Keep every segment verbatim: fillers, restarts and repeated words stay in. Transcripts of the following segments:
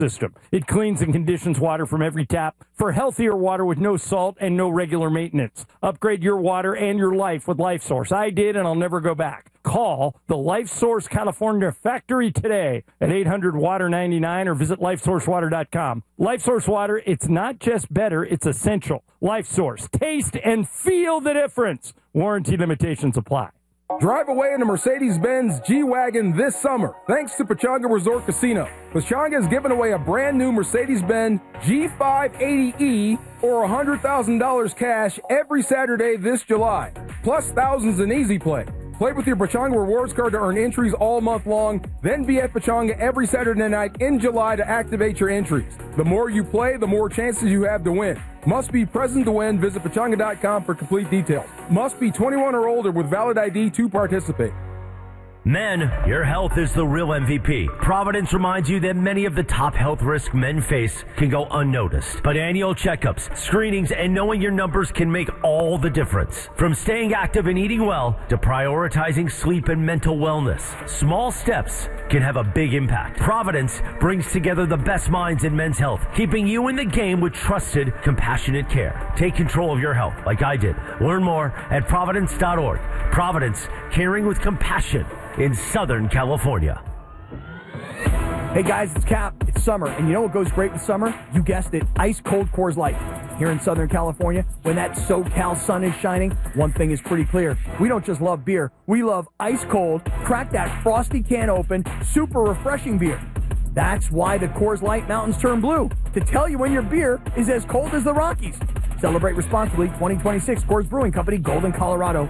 system. It cleans and conditions water from every tap for healthier water with no salt and no regular maintenance. Upgrade your water and your life with LifeSource. I did, and I'll never go back. Call the LifeSource California factory today at eight hundred water ninety-nine or visit life source water dot com. LifeSource Water, it's not just better, it's essential. LifeSource, taste and feel the difference. Warranty limitations apply. Drive away in a Mercedes-Benz G-Wagon this summer, thanks to Pechanga Resort Casino. Pechanga is giving away a brand new Mercedes-Benz G five eighty E or one hundred thousand dollars cash every Saturday this July, plus thousands in Easy Play. Play with your Pechanga Rewards card to earn entries all month long, then be at Pechanga every Saturday night in July to activate your entries. The more you play, the more chances you have to win. Must be present to win. Visit Pechanga dot com for complete details. Must be twenty-one or older with valid I D to participate. Men, your health is the real M V P. Providence reminds you that many of the top health risks men face can go unnoticed. But annual checkups, screenings, and knowing your numbers can make all the difference. From staying active and eating well to prioritizing sleep and mental wellness, small steps can have a big impact. Providence brings together the best minds in men's health, keeping you in the game with trusted, compassionate care. Take control of your health like I did. Learn more at providence dot org. Providence, caring with compassion in Southern California. Hey guys, it's Cap. It's summer, and you know what goes great with summer? You guessed it, ice cold Coors Light. Here in Southern California, when that SoCal sun is shining, one thing is pretty clear. We don't just love beer, we love ice cold, crack that frosty can open, super refreshing beer. That's why the Coors Light mountains turn blue, to tell you when your beer is as cold as the Rockies. Celebrate responsibly. Twenty twenty-six Coors Brewing Company, Golden, Colorado.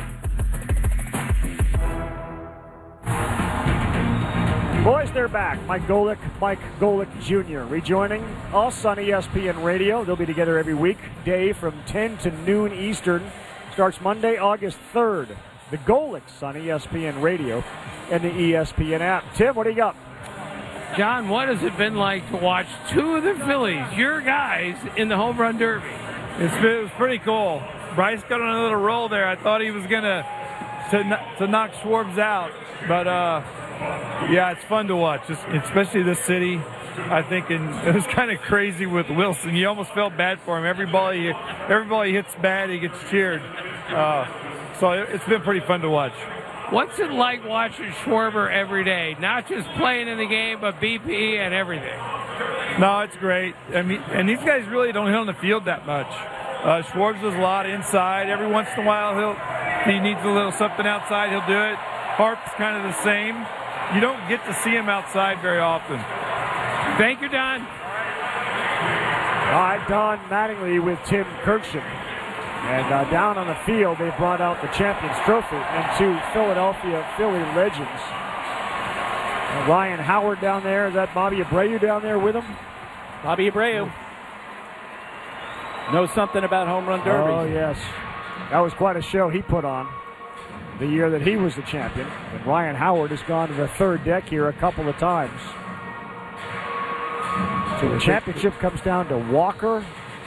Boys, they're back. Mike Golick, Mike Golick Junior rejoining us on E S P N Radio. They'll be together every weekday from ten to noon Eastern. Starts Monday, August third. The Golicks on E S P N Radio and the E S P N app. Tim, what do you got? John, what has it been like to watch two of the Phillies, your guys, in the home run derby? It's been, it was pretty cool. Bryce got on a little roll there. I thought he was going to to knock Schwartz out, but uh, yeah, it's fun to watch, just, especially this city. I think and it was kind of crazy with Wilson. You almost felt bad for him. Every ball he, every ball he hits bad, he gets cheered. Uh, so it, it's been pretty fun to watch. What's it like watching Schwarber every day? Not just playing in the game, but B P and everything. No, it's great. I mean, and these guys really don't hit on the field that much. Uh, Schwartz does a lot inside. Every once in a while, he'll if he needs a little something outside, he'll do it. Harp's kind of the same. You don't get to see him outside very often. Thank you, Don. All right, Don Mattingly with Tim Kirkshin. And uh, down on the field, they brought out the Champions Trophy and two Philadelphia Philly legends. Uh, Ryan Howard down there. Is that Bobby Abreu down there with him? Bobby Abreu. Knows something about home run derby. Oh, yes. That was quite a show he put on the year that he was the champion. And Ryan Howard has gone to the third deck here a couple of times. So the championship comes down to Walker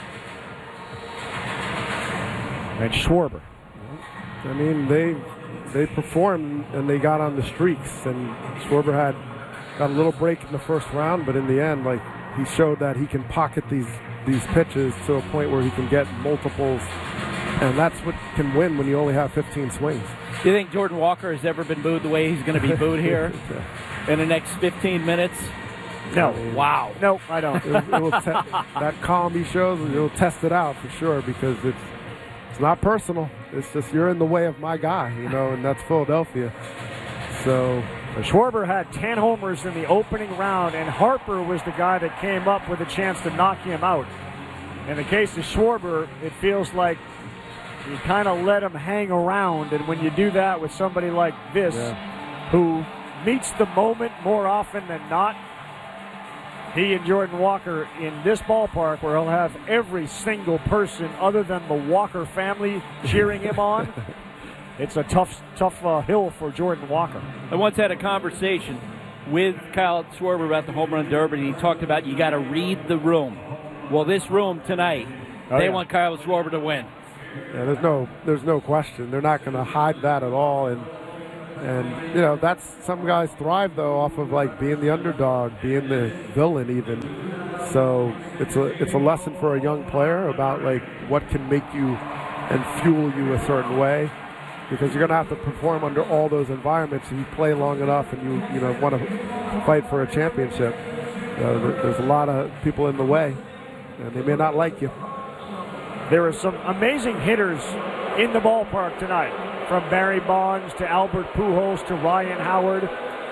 and Schwarber. I mean, they they performed and they got on the streaks. And Schwarber had got a little break in the first round, but in the end, like he showed that he can pocket these these pitches to a point where he can get multiples, and that's what can win when you only have fifteen swings. Do you think Jordan Walker has ever been booed the way he's going to be booed here in the next fifteen minutes? No. Wow. No, I don't. It, it will te- that calm he shows, it'll test it out for sure, because it's it's not personal. It's just you're in the way of my guy, you know, and that's Philadelphia. So Schwarber had ten homers in the opening round, and Harper was the guy that came up with a chance to knock him out. In the case of Schwarber, it feels like you kind of let him hang around, and when you do that with somebody like this, yeah. who meets the moment more often than not, he and Jordan Walker in this ballpark where he'll have every single person other than the Walker family cheering him on. It's a tough, tough uh, hill for Jordan Walker. I once had a conversation with Kyle Schwarber about the home run derby, and he talked about you got to read the room. Well, this room tonight, oh, they yeah. want Kyle Schwarber to win. Yeah, there's no, there's no question. They're not going to hide that at all. And And, you know, that's some guys thrive, though, off of, like, being the underdog, being the villain even. So it's a, it's a lesson for a young player about, like, what can make you and fuel you a certain way. Because you're going to have to perform under all those environments if you play long enough and you, you know, want to fight for a championship. Uh, there's a lot of people in the way, and they may not like you. There are some amazing hitters in the ballpark tonight, from Barry Bonds to Albert Pujols to Ryan Howard.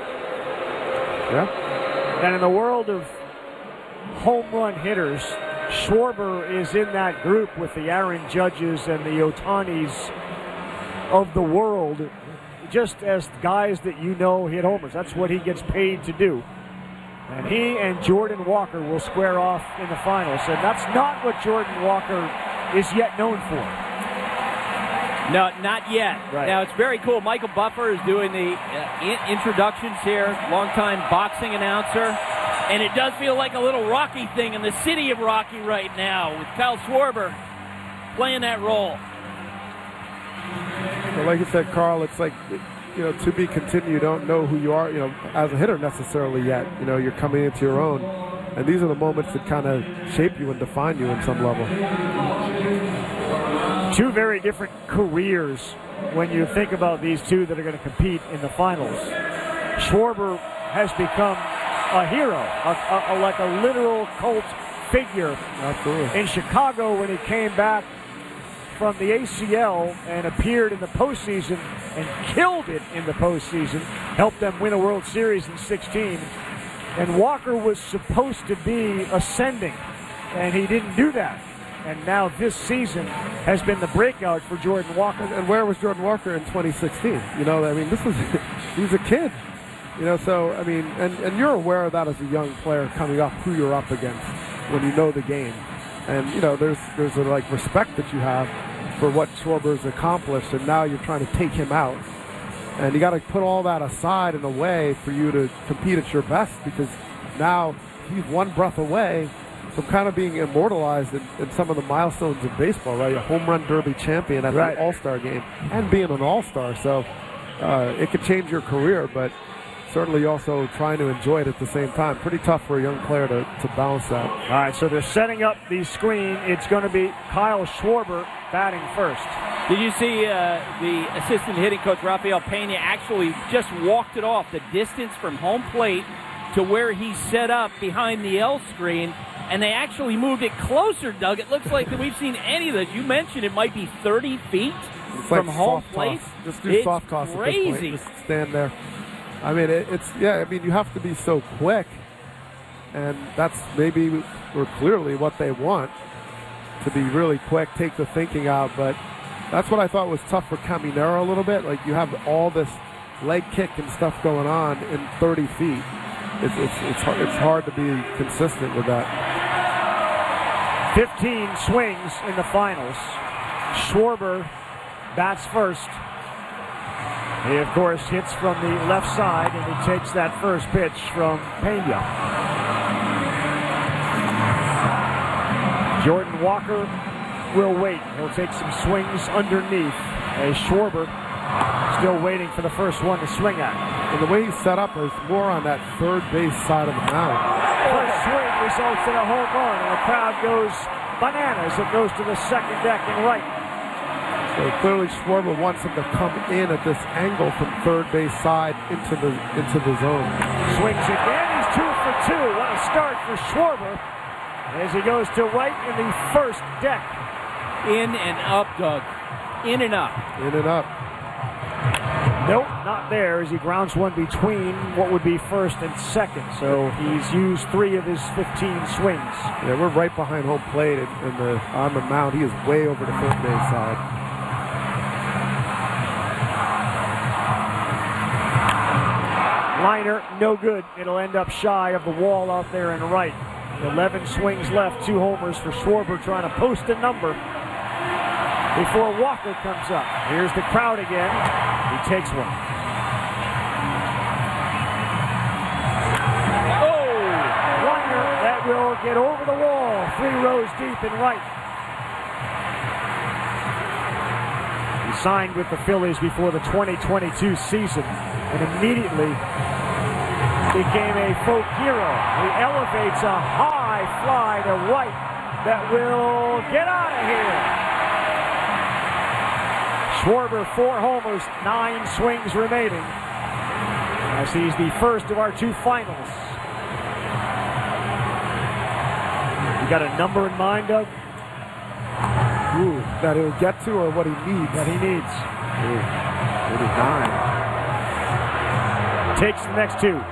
Yeah. And in the world of home run hitters, Schwarber is in that group with the Aaron Judges and the Otanis of the world, just as guys that you know hit homers. That's what he gets paid to do. And he and Jordan Walker will square off in the finals. And that's not what Jordan Walker is yet known for. No, not yet. Right. Now, it's very cool. Michael Buffer is doing the uh, in- introductions here, longtime boxing announcer. And it does feel like a little Rocky thing in the city of Rocky right now, with Kyle Schwarber playing that role. Well, like you said, Carl, it's like, you know, to be continued. You don't know who you are, you know, as a hitter necessarily yet. You know, you're coming into your own. And these are the moments that kind of shape you and define you in some level. Two very different careers when you think about these two that are going to compete in the finals. Schwarber has become a hero, a, a, a, like a literal cult figure. Absolutely. In Chicago when he came back from the A C L and appeared in the postseason and killed it in the postseason, helped them win a World Series in sixteen. And Walker was supposed to be ascending, and he didn't do that. And now this season has been the breakout for Jordan Walker. And where was Jordan Walker in twenty sixteen? You know, I mean, this was, he's a kid. You know, so, I mean, and, and you're aware of that as a young player coming up, who you're up against when you know the game. And, you know, there's, there's a, like, respect that you have for what Schwarber's accomplished, and now you're trying to take him out. And you got to put all that aside in a way for you to compete at your best, because now he's one breath away from kind of being immortalized in, in some of the milestones of baseball, right? A home run derby champion at right. the All-Star game and being an All-Star. So uh, it could change your career, but certainly also trying to enjoy it at the same time. Pretty tough for a young player to, to balance that. All right, so they're setting up the screen. It's going to be Kyle Schwarber batting first. Did you see uh, the assistant hitting coach, Rafael Pena, actually just walked it off the distance from home plate to where he set up behind the L screen, and they actually moved it closer, Doug. It looks like that we've seen any of this. You mentioned it might be thirty feet it's from like home soft plate. Toss. Just do it's soft toss at this crazy. point. Just stand there. I mean, it, it's, yeah, I mean, you have to be so quick, and that's maybe or clearly what they want, to be really quick, take the thinking out, but that's what I thought was tough for Caminero a little bit. Like, you have all this leg kick and stuff going on in thirty feet. It's, it's, it's, hard, it's hard to be consistent with that. fifteen swings in the finals. Schwarber bats first. He, of course, hits from the left side, and he takes that first pitch from Pena. Jordan Walker will wait. He'll take some swings underneath as Schwarber still waiting for the first one to swing at. And the way he's set up is more on that third base side of the mound. First swing results in a home run, and the crowd goes bananas. It goes to the second deck and right. So clearly Schwarber wants him to come in at this angle from third base side into the into the zone. Swings again. He's two for two. What a start for Schwarber as he goes to right in the first deck. In and up, Doug. In and up. In and up. Nope, not there as he grounds one between what would be first and second. So he's used three of his fifteen swings. Yeah, we're right behind home plate and, and the, on the mound. He is way over the third base side. Liner, no good. It'll end up shy of the wall out there in right. eleven swings left, two homers for Schwarber trying to post a number before Walker comes up. Here's the crowd again. He takes one. Oh! Liner that will get over the wall, three rows deep in right. He signed with the Phillies before the twenty twenty-two season and immediately became a folk hero. He elevates a high fly to right that will get out of here. Schwarber, four homers, nine swings remaining, as he's the first of our two finals. You got a number in mind, Doug? Ooh, that he'll get to, or what he needs? That he needs. Ooh, eighty-nine. Takes the next two.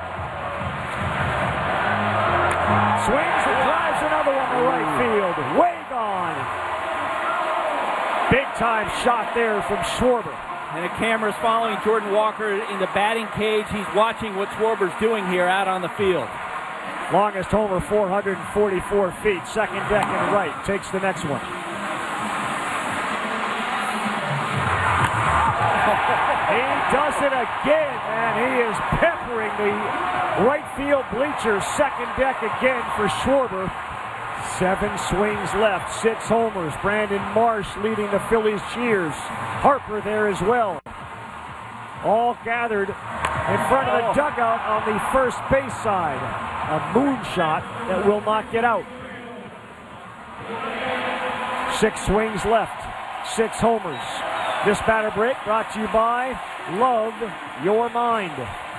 Swings and drives another one to right field. Way gone. Big time shot there from Schwarber. And the camera's following Jordan Walker in the batting cage. He's watching what Schwarber's doing here out on the field. Longest homer, four hundred forty-four feet. Second deck and right. Takes the next one. He does it again, and he is peppering the right field bleachers. Second deck again for Schwarber. Seven swings left, six homers. Brandon Marsh leading the Phillies cheers. Harper there as well. All gathered in front of the dugout on the first base side. A moonshot that will not get out. Six swings left, six homers. This batter break brought to you by Love Your Mind.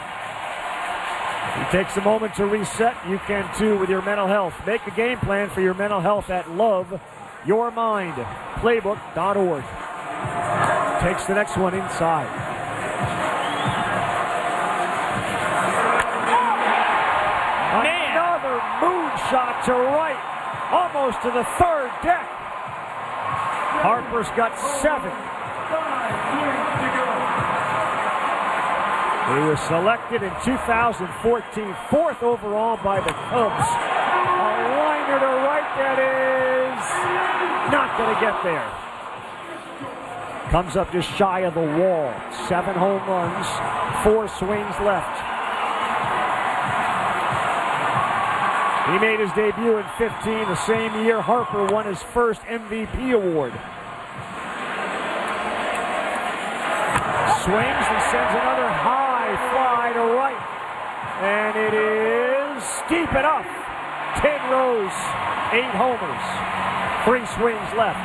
He takes a moment to reset. You can too with your mental health. Make a game plan for your mental health at Love Your Mind Playbook dot org. Takes the next one inside. Man. Another moonshot to right, almost to the third deck. Harper's got seven. He was selected in two thousand fourteen, fourth overall by the Cubs. A liner to right that is not going to get there. Comes up just shy of the wall. Seven home runs, four swings left. He made his debut in fifteen, the same year Harper won his first M V P award. Swings and sends another high fly to right. And it is deep enough. Ten rows, eight homers. Three swings left.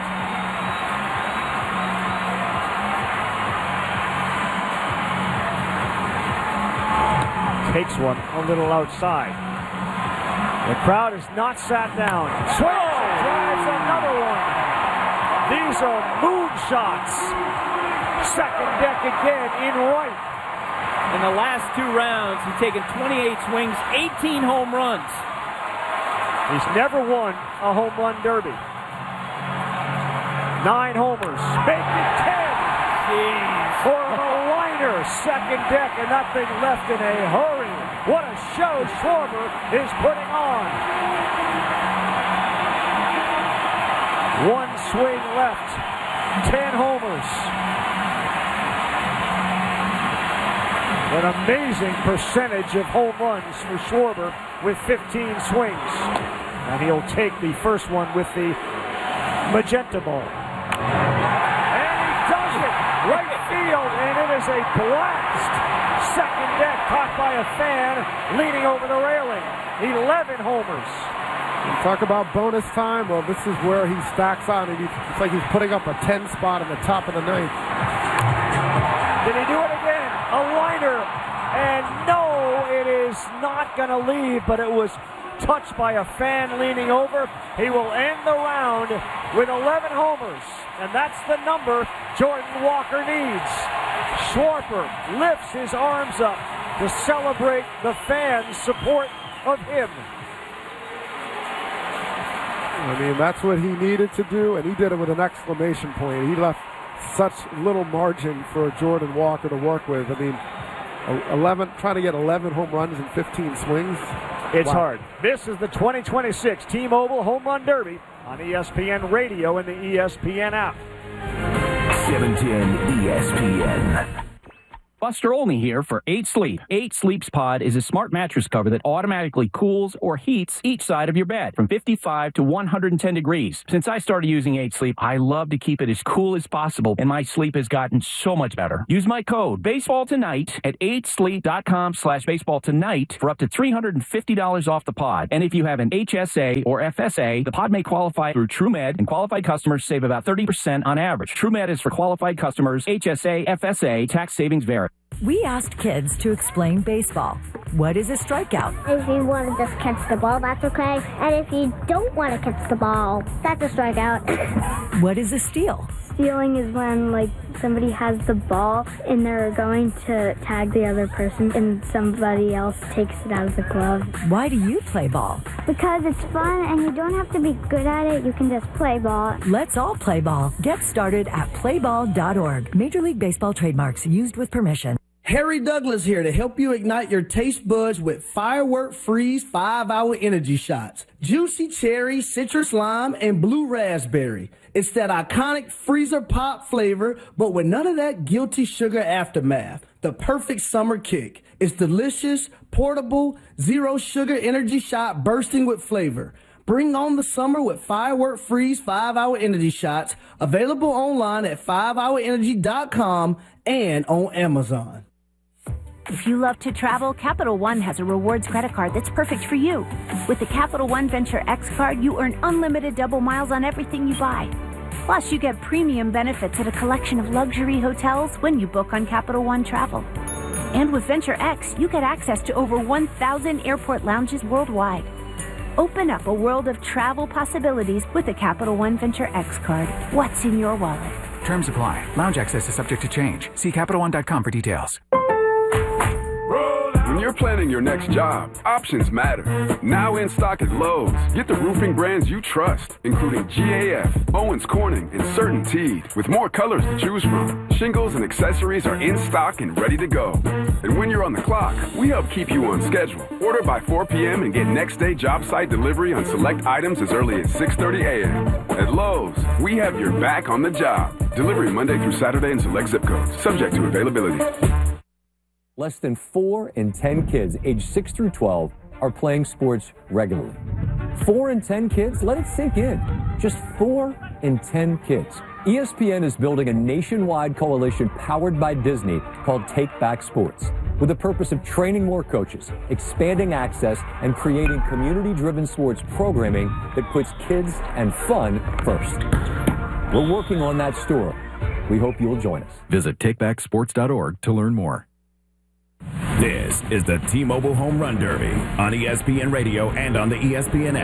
Takes one a little outside. The crowd has not sat down. Swings, drives another one. These are moonshots. Second deck again in right. In the last two rounds, he's taken twenty-eight swings, eighteen home runs. He's never won a home run derby. Nine homers, make it ten. Jeez. For the liner, second deck and nothing left in a hurry. What a show Schwarber is putting on. One swing left, ten homers. An amazing percentage of home runs for Schwarber with fifteen swings. And he'll take the first one with the magenta ball. And he does it! Right field, and it is a blast! Second deck caught by a fan leaning over the railing. eleven homers. You talk about bonus time. Well, this is where he stacks on. And it's like he's putting up a ten spot in the top of the ninth. Did he do it again? A liner, and no, it is not going to leave, but it was touched by a fan leaning over. He will end the round with eleven homers, and that's the number Jordan Walker needs. Schwarber lifts his arms up to celebrate the fans' support of him. I mean, that's what he needed to do, and he did it with an exclamation point. He left such little margin for Jordan Walker to work with. I mean, eleven, trying to get eleven home runs in fifteen swings. It's wow. hard. This is the twenty twenty-six T-Mobile Home Run Derby on E S P N Radio and the E S P N app. seven ten E S P N. Buster Olney here for eight sleep. eight Sleeps Pod is a smart mattress cover that automatically cools or heats each side of your bed from fifty-five to one hundred ten degrees. Since I started using eight sleep, I love to keep it as cool as possible, and my sleep has gotten so much better. Use my code baseball tonight at eight sleep dot com slash baseball tonight for up to three hundred fifty dollars off the pod. And if you have an H S A or F S A, the pod may qualify through TrueMed, and qualified customers save about thirty percent on average. TrueMed is for qualified customers. H S A, F S A, tax savings vary. We asked kids to explain baseball. What is a strikeout? If you want to just catch the ball, that's okay. And if you don't want to catch the ball, that's a strikeout. What is a steal? Stealing is when, like, somebody has the ball and they're going to tag the other person and somebody else takes it out of the glove. Why do you play ball? Because it's fun and you don't have to be good at it. You can just play ball. Let's all play ball. Get started at play ball dot org. Major League Baseball trademarks used with permission. Harry Douglas here to help you ignite your taste buds with Firework Freeze five hour energy shots. Juicy cherry, citrus lime, and blue raspberry. It's that iconic freezer pop flavor, but with none of that guilty sugar aftermath. The perfect summer kick. It's delicious, portable, zero sugar energy shot bursting with flavor. Bring on the summer with Firework Freeze five hour energy shots. Available online at five hour energy dot com and on Amazon. If you love to travel, Capital One has a rewards credit card that's perfect for you. With the Capital One Venture X card, you earn unlimited double miles on everything you buy. Plus, you get premium benefits at a collection of luxury hotels when you book on Capital One Travel. And with Venture X, you get access to over one thousand airport lounges worldwide. Open up a world of travel possibilities with the Capital One Venture X card. What's in your wallet? Terms apply. Lounge access is subject to change. See Capital One dot com for details. When you're planning your next job, options matter. Now in stock at Lowe's. Get the roofing brands you trust, including G A F, Owens Corning, and CertainTeed, with more colors to choose from. Shingles and accessories are in stock and ready to go. And when you're on the clock, we help keep you on schedule. Order by four p.m. and get next day job site delivery on select items as early as six thirty a.m. At Lowe's, we have your back on the job. Delivery Monday through Saturday in select zip codes, subject to availability. Less than four in ten kids aged six through twelve are playing sports regularly. Four in ten kids? Let it sink in. Just four in ten kids. E S P N is building a nationwide coalition powered by Disney called Take Back Sports, with the purpose of training more coaches, expanding access, and creating community-driven sports programming that puts kids and fun first. We're working on that story. We hope you'll join us. Visit take back sports dot org to learn more. This is the T-Mobile Home Run Derby on E S P N Radio and on the E S P N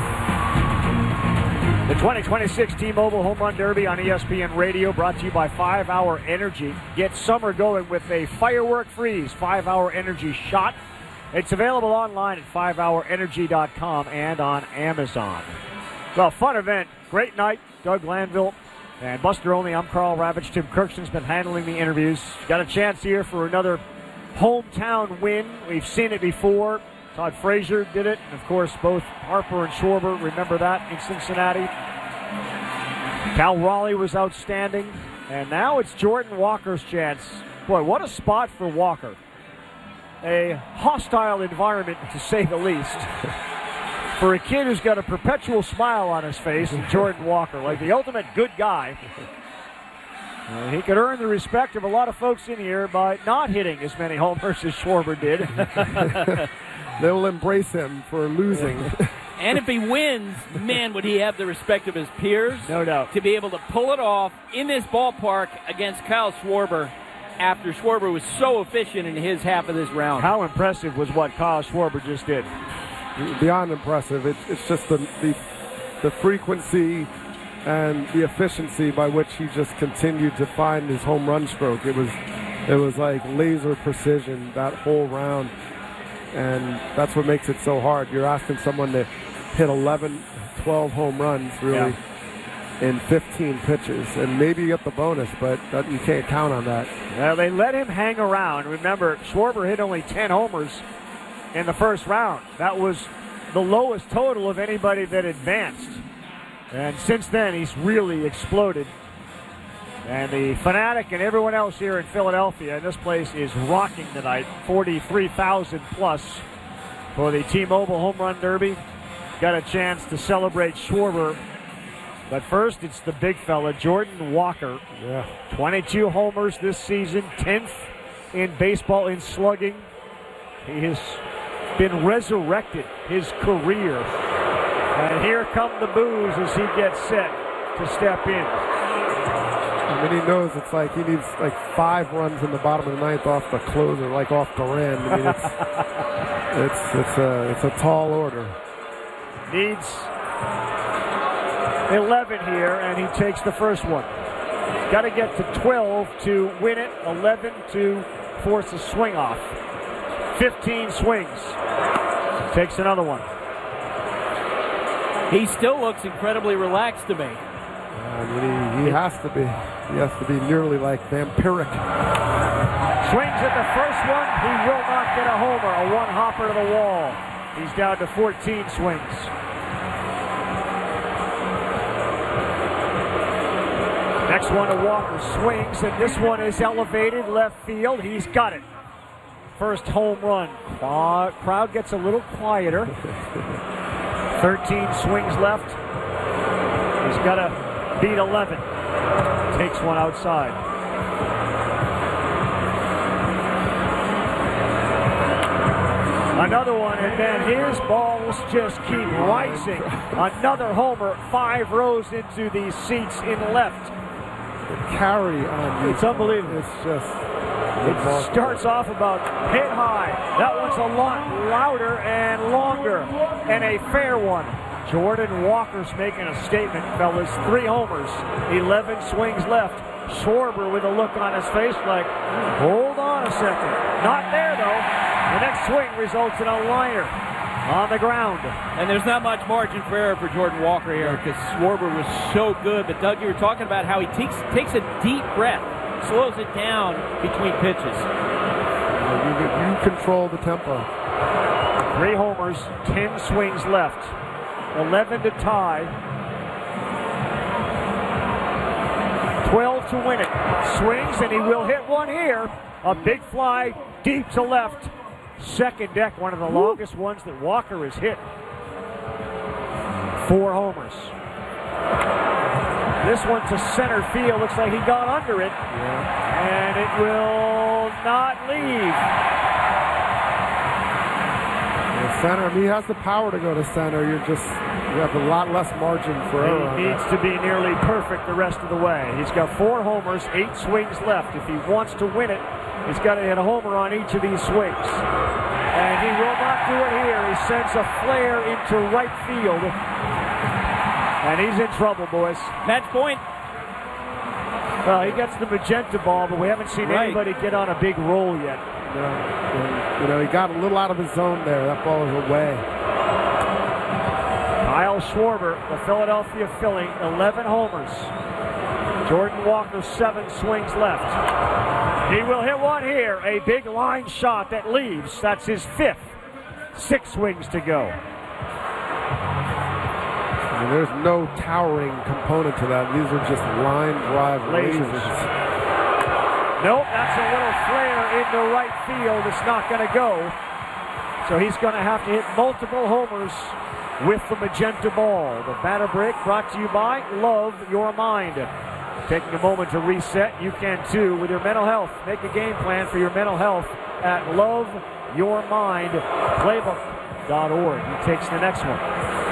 app. The twenty twenty-six T-Mobile Home Run Derby on E S P N Radio, brought to you by five hour Energy. Get summer going with a Firework Freeze five hour Energy shot. It's available online at five hour energy dot com and on Amazon. Well, fun event. Great night. Doug Glanville and Buster Olney. I'm Carl Ravitch. Tim Kirkson's been handling the interviews. Got a chance here for another hometown win. We've seen it before. Todd Frazier did it. And, of course, both Harper and Schwarber, remember that, in Cincinnati. Cal Raleigh was outstanding. And now it's Jordan Walker's chance. Boy, what a spot for Walker. A hostile environment, to say the least. For a kid who's got a perpetual smile on his face, Jordan Walker, like the ultimate good guy. Uh, he could earn the respect of a lot of folks in here by not hitting as many homers as Schwarber did. They will embrace him for losing. And if he wins, man, would he have the respect of his peers. No doubt. To be able to pull it off in this ballpark against Kyle Schwarber after Schwarber was so efficient in his half of this round. How impressive was what Kyle Schwarber just did? Beyond impressive. It's, it's just the, the the frequency and the efficiency by which he just continued to find his home run stroke. It was it was like laser precision that whole round, and that's what makes it so hard. You're asking someone to hit eleven, twelve home runs really yeah. in fifteen pitches, and maybe you get the bonus, but that, you can't count on that. Well, they let him hang around. Remember, Schwarber hit only ten homers in the first round. That was the lowest total of anybody that advanced. And since then, he's really exploded. And the Fanatic and everyone else here in Philadelphia, and this place is rocking tonight. forty-three thousand plus for the T-Mobile Home Run Derby. Got a chance to celebrate Schwarber. But first, it's the big fella, Jordan Walker. Yeah. twenty-two homers this season, tenth in baseball in slugging. He has been resurrected his career. And here come the boos as he gets set to step in. I mean, he knows it's like he needs like five runs in the bottom of the ninth off the closer, like off the end. I mean, it's it's it's a it's a tall order. Needs eleven here, and he takes the first one. Got to get to twelve to win it, eleven to force a swing off. fifteen swings. Takes another one. He still looks incredibly relaxed to me. I mean, he, he has to be. He has to be nearly like vampiric. Swings at the first one. He will not get a homer. A one hopper to the wall. He's down to fourteen swings. Next one to Walker, swings, and this one is elevated left field. He's got it. First home run. Crowd gets a little quieter. thirteen swings left. He's got to beat eleven. Takes one outside. Another one, and then his balls just keep rising. Another homer, five rows into the seats in left. The carry on you. It's unbelievable. It's just... It starts off about head high. That one's a lot louder and longer, and a fair one. Jordan Walker's making a statement, fellas. Three homers, eleven swings left. Schwarber with a look on his face like, hold on a second. Not there, though. The next swing results in a liner on the ground. And there's not much margin for error for Jordan Walker here because Schwarber was so good. But, Doug, you were talking about how he takes, takes a deep breath, slows it down between pitches. You, you control the tempo. Three homers, ten swings left. eleven to tie. twelve to win it. Swings, and he will hit one here. A big fly deep to left. Second deck, one of the Woo. longest ones that Walker has hit. Four homers. This one to center field. Looks like he got under it. Yeah. And it will not leave. The center, I mean, he has the power to go to center. You're just, you have a lot less margin for error. He needs to be nearly perfect the rest of the way. He's got four homers, eight swings left. If he wants to win it, he's got to hit a homer on each of these swings. And he will not do it here. He sends a flare into right field. And he's in trouble, boys. Match point. Well, he gets the magenta ball, but we haven't seen right. anybody get on a big roll yet. No, and, you know, he got a little out of his zone there. That ball is away. Kyle Schwarber, the Philadelphia Philly, eleven homers. Jordan Walker, seven swings left. He will hit one here. A big line shot that leaves. That's his fifth. Six swings to go. I mean, there's no towering component to that. These are just line drive lasers. lasers. Nope, that's a little flare into right field. It's not going to go. So he's going to have to hit multiple homers with the magenta ball. The batter break brought to you by Love Your Mind. Taking a moment to reset, you can too with your mental health. Make a game plan for your mental health at Love Your Mind Playbook dot org. He takes the next one.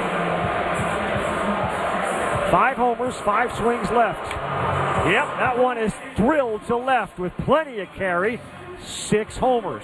Five homers, five swings left. Yep, that one is drilled to left with plenty of carry. Six homers.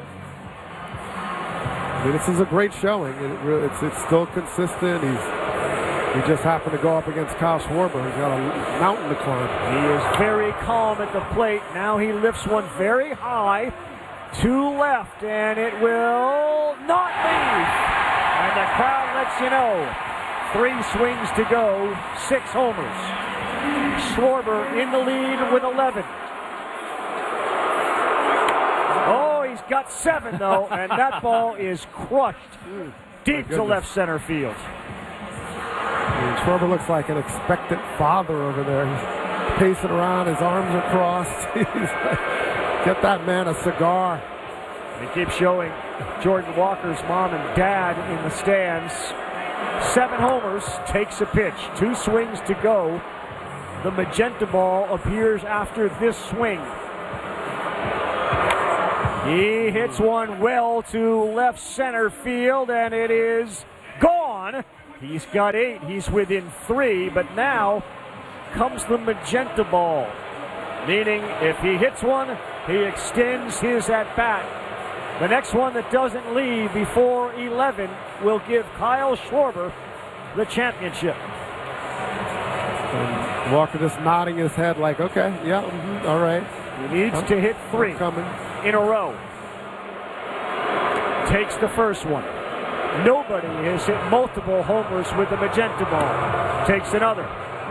I mean, this is a great showing. It really, it's, it's still consistent. He's He just happened to go up against Kyle Schwarber. He's got a mountain to climb. He is very calm at the plate. Now he lifts one very high. Two left, and it will not leave. And the crowd lets you know. Three swings to go, six homers. Schwarber in the lead with eleven. Oh, he's got seven, though, and that ball is crushed deep to left center field. I mean, Schwarber looks like an expectant father over there. He's pacing around. His arms are crossed. He's like, get that man a cigar. They keep showing Jordan Walker's mom and dad in the stands. Seven homers, takes a pitch. Two swings to go. The magenta ball appears after this swing. He hits one well to left center field, and it is gone. He's got eight. He's within three, but now comes the magenta ball, meaning if he hits one, he extends his at-bat. The next one that doesn't leave before eleven will give Kyle Schwarber the championship. And Walker just nodding his head like, okay, yeah, mm-hmm, all right. He needs I'm, to hit three coming. in a row. Takes the first one. Nobody has hit multiple homers with the magenta ball. Takes another.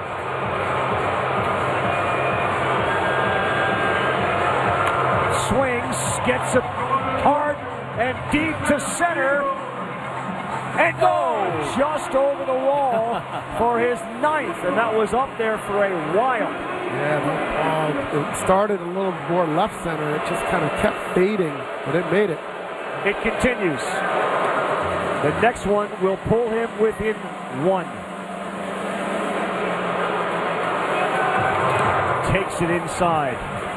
Swings, gets it hard and deep to center, and goes just over the wall for his ninth, and that was up there for a while. Yeah, um, it started a little more left center. It just kind of kept fading, but it made it. It continues. The next one will pull him within one. Takes it inside.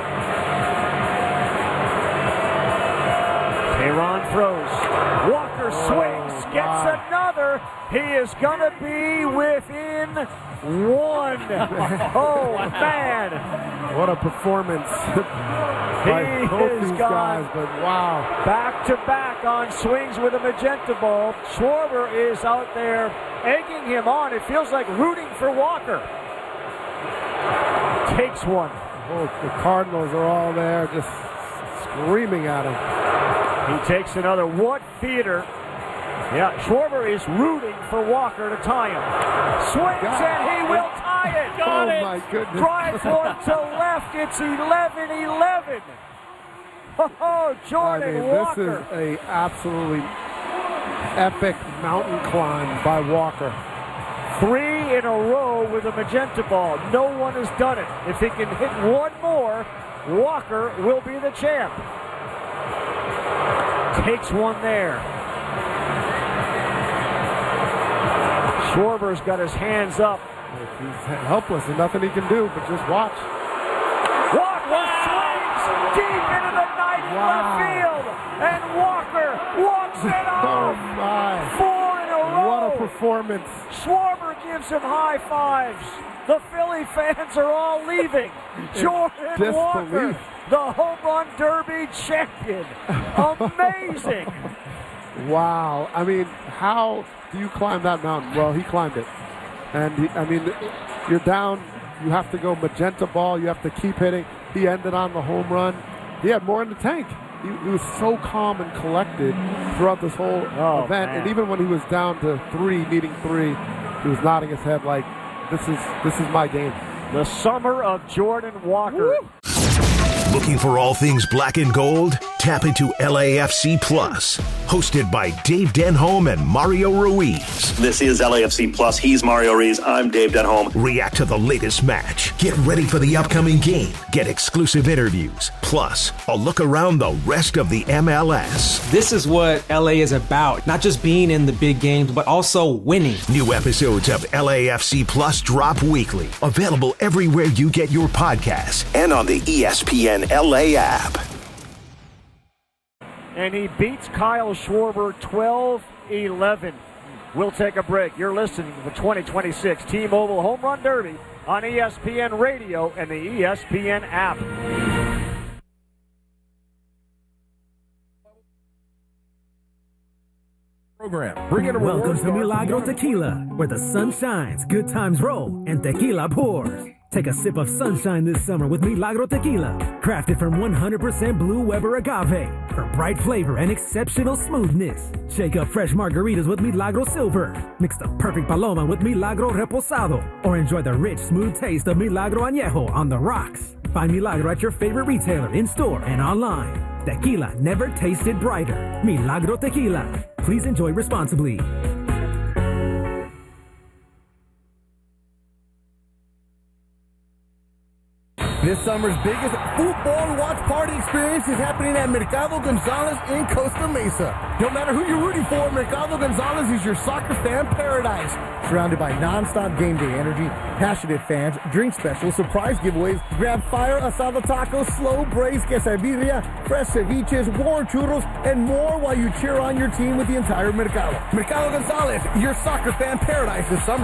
Tehran throws. Walker swings, gets another. He is going to be within one. Oh, man. What a performance by both these guys, but wow. Back to back on swings with a magenta ball. Schwarber is out there egging him on. It feels like rooting for Walker. Takes one. Both the Cardinals are all there just screaming at him. He takes another. What theater. Yeah, Schwarber is rooting for Walker to tie him. Swings God. And he will tie it. Got oh it. My goodness. Drives one to left. It's eleven eleven. Oh, Jordan I mean, Walker. This is a absolutely epic mountain climb by Walker. Three in a row with a magenta ball. No one has done it. If he can hit one more, Walker will be the champ. Takes one there. Schwarber's got his hands up. He's helpless and nothing he can do but just watch. Walker swings deep into the night wow. left field, and Walker walks it off. Oh my! Four in a row. What a performance! Schwarber gives him high fives. The Philly fans are all leaving. Jordan Walker, the home run derby champion. Amazing. Wow. I mean, how do you climb that mountain? Well, he climbed it. And, he, I mean, you're down. You have to go magenta ball. You have to keep hitting. He ended on the home run. He had more in the tank. He, he was so calm and collected throughout this whole oh, event. Man. And even when he was down to three, needing three, he was nodding his head like, this is this is my game. The summer of Jordan Walker. Woo! Looking for all things black and gold? Tap into L A F C Plus, hosted by Dave Denholm and Mario Ruiz. This is L A F C Plus. He's Mario Ruiz. I'm Dave Denholm. React to the latest match. Get ready for the upcoming game. Get exclusive interviews. Plus, a look around the rest of the M L S. This is what L A is about. Not just being in the big games, but also winning. New episodes of L A F C Plus drop weekly. Available everywhere you get your podcasts and on the E S P N L A app. And he beats Kyle Schwarber twelve eleven. We'll take a break. You're listening to the twenty twenty-six T-Mobile Home Run Derby on E S P N Radio and the E S P N app. Program. Bring it a Welcome to Milagro Tequila, where the sun shines, good times roll, and tequila pours. Take a sip of sunshine this summer with Milagro Tequila, crafted from one hundred percent Blue Weber agave for bright flavor and exceptional smoothness. Shake up fresh margaritas with Milagro Silver. Mix the perfect Paloma with Milagro Reposado, or enjoy the rich, smooth taste of Milagro Añejo on the rocks. Find Milagro at your favorite retailer, in-store, and online. Tequila never tasted brighter. Milagro Tequila. Please enjoy responsibly. This summer's biggest football watch party experience is happening at Mercado Gonzalez in Costa Mesa. No matter who you're rooting for, Mercado Gonzalez is your soccer fan paradise. Surrounded by non-stop game day energy, passionate fans, drink specials, surprise giveaways, grab fire, asada tacos, slow braised quesadilla, fresh ceviches, warm churros, and more while you cheer on your team with the entire Mercado. Mercado Gonzalez, your soccer fan paradise this summer.